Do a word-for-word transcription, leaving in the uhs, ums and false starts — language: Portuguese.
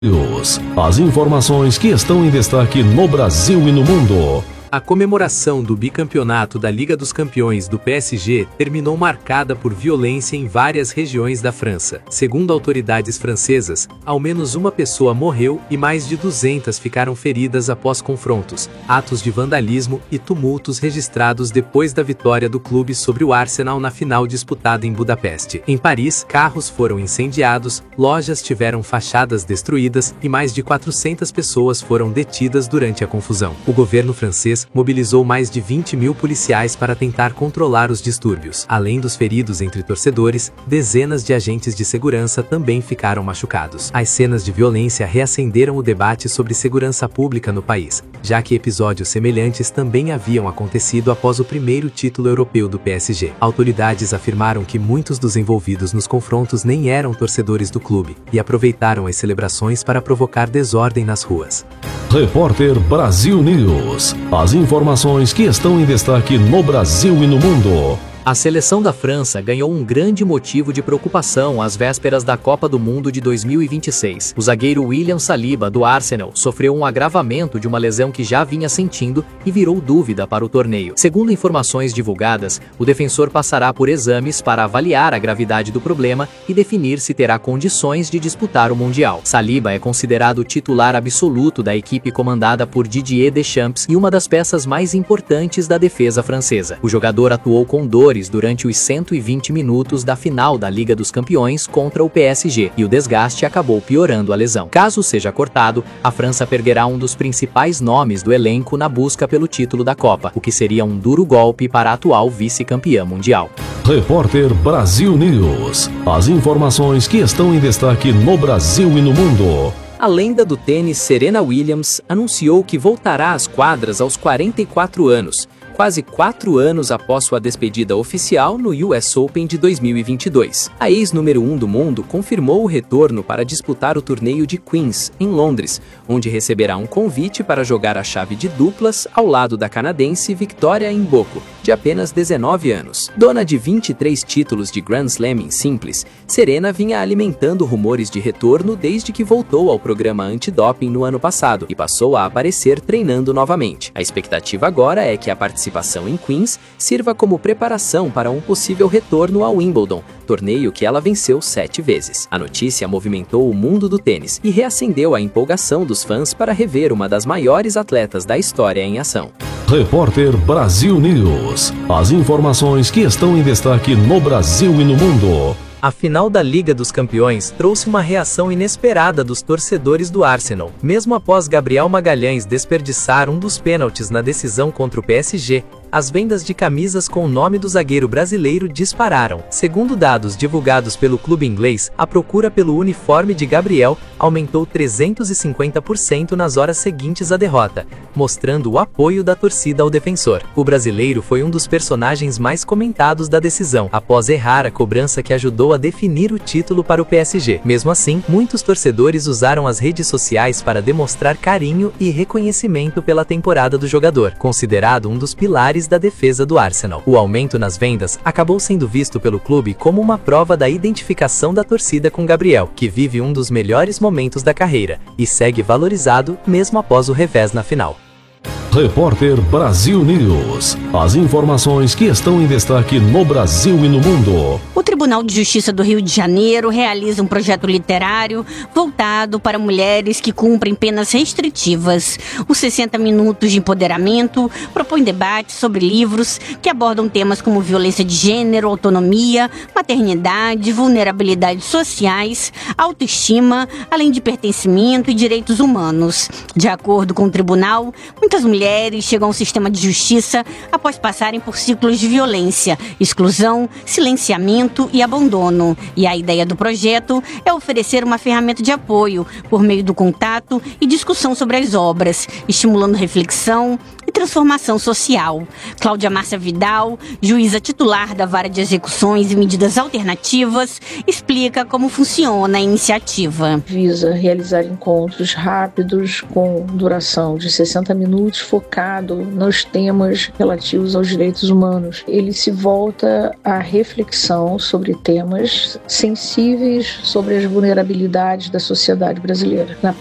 As informações que estão em destaque no Brasil e no mundo. A comemoração do bicampeonato da Liga dos Campeões do P S G terminou marcada por violência em várias regiões da França. Segundo autoridades francesas, ao menos uma pessoa morreu e mais de duzentas ficaram feridas após confrontos, atos de vandalismo e tumultos registrados depois da vitória do clube sobre o Arsenal na final disputada em Budapeste. Em Paris, carros foram incendiados, lojas tiveram fachadas destruídas e mais de quatrocentas pessoas foram detidas durante a confusão. O governo francês mobilizou mais de vinte mil policiais para tentar controlar os distúrbios. Além dos feridos entre torcedores, dezenas de agentes de segurança também ficaram machucados. As cenas de violência reacenderam o debate sobre segurança pública no país, já que episódios semelhantes também haviam acontecido após o primeiro título europeu do P S G. Autoridades afirmaram que muitos dos envolvidos nos confrontos nem eram torcedores do clube e aproveitaram as celebrações para provocar desordem nas ruas. Repórter Brasil News. As informações que estão em destaque no Brasil e no mundo. A seleção da França ganhou um grande motivo de preocupação às vésperas da Copa do Mundo de dois mil e vinte e seis. O zagueiro William Saliba, do Arsenal, sofreu um agravamento de uma lesão que já vinha sentindo e virou dúvida para o torneio. Segundo informações divulgadas, o defensor passará por exames para avaliar a gravidade do problema e definir se terá condições de disputar o Mundial. Saliba é considerado o titular absoluto da equipe comandada por Didier Deschamps e uma das peças mais importantes da defesa francesa. O jogador atuou com dor durante os cento e vinte minutos da final da Liga dos Campeões contra o P S G, e o desgaste acabou piorando a lesão. Caso seja cortado, a França perderá um dos principais nomes do elenco na busca pelo título da Copa, o que seria um duro golpe para a atual vice-campeã mundial. Repórter Brasil News. As informações que estão em destaque no Brasil e no mundo. A lenda do tênis Serena Williams anunciou que voltará às quadras aos quarenta e quatro anos, quase quatro anos após sua despedida oficial no U S Open de dois mil e vinte e dois. A ex-número um do mundo confirmou o retorno para disputar o torneio de Queens, em Londres, onde receberá um convite para jogar a chave de duplas ao lado da canadense Victoria Mboko, de apenas dezenove anos. Dona de vinte e três títulos de Grand Slam em simples, Serena vinha alimentando rumores de retorno desde que voltou ao programa antidoping no ano passado e passou a aparecer treinando novamente. A expectativa agora é que a participação em Queens sirva como preparação para um possível retorno ao Wimbledon, torneio que ela venceu sete vezes. A notícia movimentou o mundo do tênis e reacendeu a empolgação dos fãs para rever uma das maiores atletas da história em ação. Repórter Brasil News. As informações que estão em destaque no Brasil e no mundo. A final da Liga dos Campeões trouxe uma reação inesperada dos torcedores do Arsenal. Mesmo após Gabriel Magalhães desperdiçar um dos pênaltis na decisão contra o P S G, as vendas de camisas com o nome do zagueiro brasileiro dispararam. Segundo dados divulgados pelo clube inglês, a procura pelo uniforme de Gabriel aumentou trezentos e cinquenta por cento nas horas seguintes à derrota, mostrando o apoio da torcida ao defensor. O brasileiro foi um dos personagens mais comentados da decisão, após errar a cobrança que ajudou a definir o título para o P S G. Mesmo assim, muitos torcedores usaram as redes sociais para demonstrar carinho e reconhecimento pela temporada do jogador, considerado um dos pilares da defesa do Arsenal. O aumento nas vendas acabou sendo visto pelo clube como uma prova da identificação da torcida com Gabriel, que vive um dos melhores momentos da carreira e segue valorizado mesmo após o revés na final. Repórter Brasil News. As informações que estão em destaque no Brasil e no mundo. O Tribunal de Justiça do Rio de Janeiro realiza um projeto literário voltado para mulheres que cumprem penas restritivas. Os sessenta Minutos de Empoderamento propõe debates sobre livros que abordam temas como violência de gênero, autonomia, maternidade, vulnerabilidades sociais, autoestima, além de pertencimento e direitos humanos. De acordo com o tribunal, muitas mulheres Mulheres chegam ao sistema de justiça após passarem por ciclos de violência, exclusão, silenciamento e abandono. E a ideia do projeto é oferecer uma ferramenta de apoio por meio do contato e discussão sobre as obras, estimulando reflexão e transformação social. Cláudia Márcia Vidal, juíza titular da Vara de Execuções e Medidas Alternativas, explica como funciona a iniciativa. Visa realizar encontros rápidos com duração de sessenta minutos, focado nos temas relativos aos direitos humanos. Ele se volta à reflexão sobre temas sensíveis sobre as vulnerabilidades da sociedade brasileira. Na